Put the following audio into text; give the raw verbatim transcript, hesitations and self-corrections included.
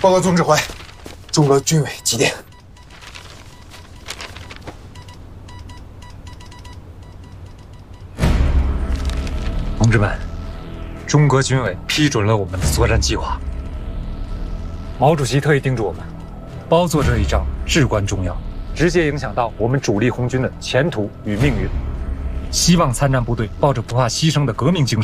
报告总指挥，中俄军委急电。 同志们，中俄军委批准了我们的作战计划。毛主席特意叮嘱我们，包座这一仗至关重要，直接影响到我们主力红军的前途与命运。希望参战部队抱着不怕牺牲的革命精神。